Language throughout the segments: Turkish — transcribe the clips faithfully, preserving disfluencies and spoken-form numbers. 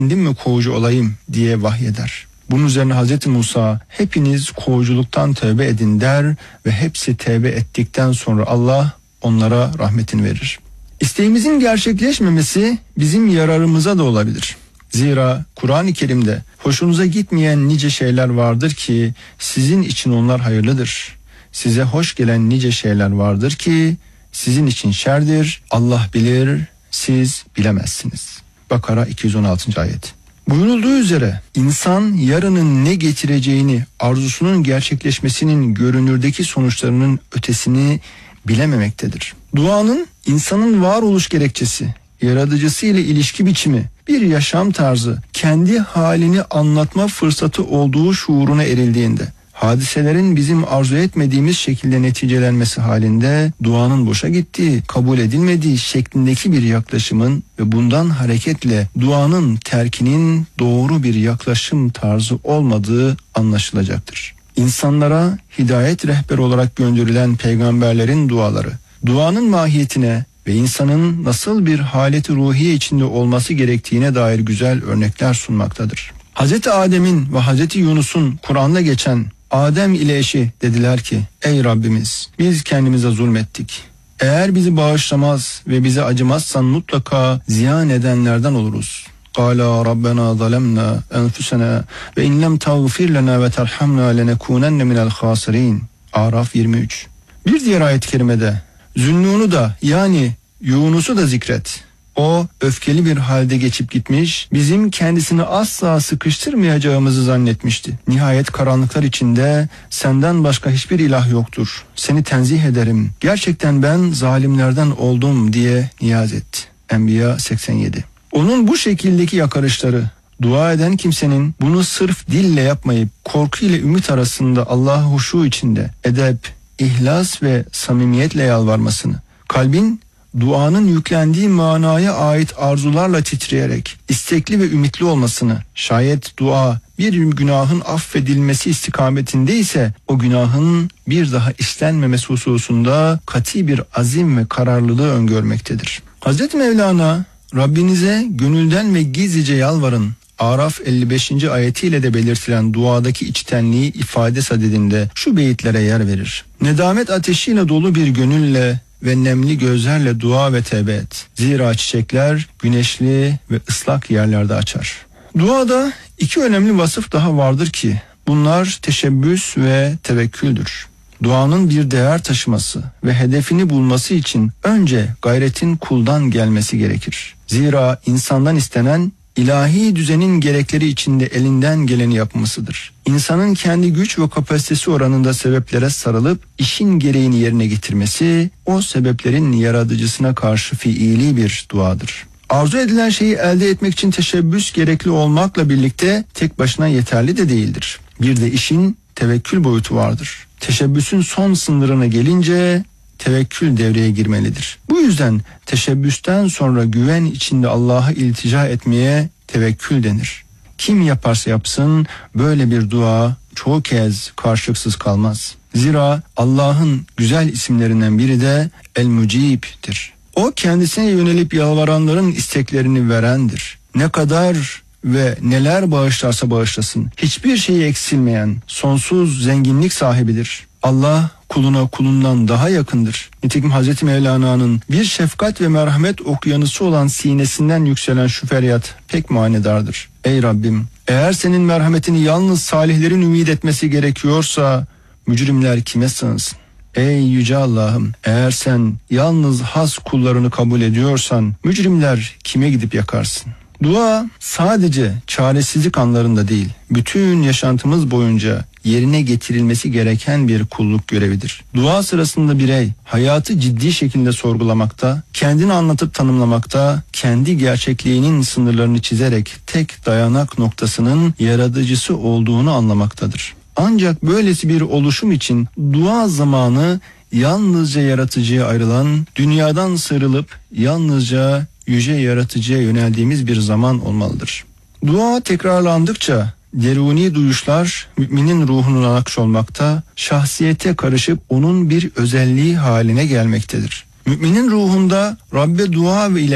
kendim mi kovucu olayım diye vahyeder. Bunun üzerine Hazreti Musa hepiniz kovuculuktan tövbe edin der ve hepsi tövbe ettikten sonra Allah onlara rahmetini verir. İsteğimizin gerçekleşmemesi bizim yararımıza da olabilir. Zira Kur'an-ı Kerim'de hoşunuza gitmeyen nice şeyler vardır ki sizin için onlar hayırlıdır. Size hoş gelen nice şeyler vardır ki sizin için şerdir. Allah bilir, siz bilemezsiniz. Bakara iki yüz on altıncı ayet. Buyurulduğu üzere insan yarının ne getireceğini, arzusunun gerçekleşmesinin görünürdeki sonuçlarının ötesini bilememektedir. Duanın insanın varoluş gerekçesi, yaratıcısı ile ilişki biçimi, bir yaşam tarzı, kendi halini anlatma fırsatı olduğu şuuruna erildiğinde, hadiselerin bizim arzu etmediğimiz şekilde neticelenmesi halinde duanın boşa gittiği, kabul edilmediği şeklindeki bir yaklaşımın ve bundan hareketle duanın terkinin doğru bir yaklaşım tarzı olmadığı anlaşılacaktır. İnsanlara hidayet rehberi olarak gönderilen peygamberlerin duaları, duanın mahiyetine ve insanın nasıl bir haleti ruhiye içinde olması gerektiğine dair güzel örnekler sunmaktadır. Hazreti Adem'in ve Hazreti Yunus'un Kur'an'da geçen Adem ile eşi dediler ki, ey Rabbimiz biz kendimize zulmettik. Eğer bizi bağışlamaz ve bize acımazsan mutlaka ziyan edenlerden oluruz. Kâlâ Rabbena zalemna enfusena ve in lem tağfir lena ve terhamna lenekunenne minel khâsirîn. Araf yirmi üç. Bir diğer ayet-i kerimede Zünnûn'u da yani Yunus'u da zikret. O öfkeli bir halde geçip gitmiş, bizim kendisini asla sıkıştırmayacağımızı zannetmişti. Nihayet karanlıklar içinde senden başka hiçbir ilah yoktur. Seni tenzih ederim. Gerçekten ben zalimlerden oldum diye niyaz etti. Enbiya seksen yedi. Onun bu şekildeki yakarışları, dua eden kimsenin bunu sırf dille yapmayıp korku ile ümit arasında Allah'a huşu içinde edep, ihlas ve samimiyetle yalvarmasını, kalbin duanın yüklendiği manaya ait arzularla titreyerek istekli ve ümitli olmasını, şayet dua bir günahın affedilmesi istikametinde ise o günahın bir daha işlenmemesi hususunda kati bir azim ve kararlılığı öngörmektedir. Hazreti Mevlana, Rabbinize gönülden ve gizlice yalvarın, Araf elli beşinci ayetiyle de belirtilen duadaki içtenliği ifade sadedinde şu beyitlere yer verir. Nedamet ateşiyle dolu bir gönülle ve nemli gözlerle dua ve tevbe et. Zira çiçekler güneşli ve ıslak yerlerde açar. Duada iki önemli vasıf daha vardır ki bunlar teşebbüs ve tevekküldür. Duanın bir değer taşıması ve hedefini bulması için önce gayretin kuldan gelmesi gerekir. Zira insandan istenen ilahi düzenin gerekleri içinde elinden geleni yapmasıdır. İnsanın kendi güç ve kapasitesi oranında sebeplere sarılıp işin gereğini yerine getirmesi o sebeplerin yaratıcısına karşı fiili bir duadır. Arzu edilen şeyi elde etmek için teşebbüs gerekli olmakla birlikte tek başına yeterli de değildir. Bir de işin tevekkül boyutu vardır. Teşebbüsün son sınırına gelince tevekkül devreye girmelidir. Bu yüzden teşebbüsten sonra güven içinde Allah'a iltica etmeye tevekkül denir. Kim yaparsa yapsın böyle bir dua çoğu kez karşılıksız kalmaz. Zira Allah'ın güzel isimlerinden biri de El-Mucib'tir. O kendisine yönelip yalvaranların isteklerini verendir. Ne kadar ve neler bağışlarsa bağışlasın, hiçbir şeyi eksilmeyen sonsuz zenginlik sahibidir. Allah kuluna kulundan daha yakındır. Nitekim Hazreti Mevlana'nın bir şefkat ve merhamet okyanusu olan sinesinden yükselen şu feryat pek manedardır. Ey Rabbim, eğer senin merhametini yalnız salihlerin ümit etmesi gerekiyorsa mücrimler kime sığınsın? Ey yüce Allah'ım, eğer sen yalnız has kullarını kabul ediyorsan mücrimler kime gidip yakarsın? Dua sadece çaresizlik anlarında değil, bütün yaşantımız boyunca yerine getirilmesi gereken bir kulluk görevidir. Dua sırasında birey hayatı ciddi şekilde sorgulamakta, kendini anlatıp tanımlamakta, kendi gerçekliğinin sınırlarını çizerek tek dayanak noktasının yaratıcısı olduğunu anlamaktadır. Ancak böylesi bir oluşum için dua zamanı yalnızca yaratıcıya ayrılan, dünyadan sıyrılıp yalnızca yüce yaratıcıya yöneldiğimiz bir zaman olmalıdır. Dua tekrarlandıkça deruni duyuşlar müminin ruhuna nakşolmakta, şahsiyete karışıp onun bir özelliği haline gelmektedir. Müminin ruhunda Rabbe dua ile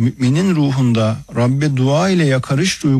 müminin ruhunda Rabbe dua ile yakarış duygusu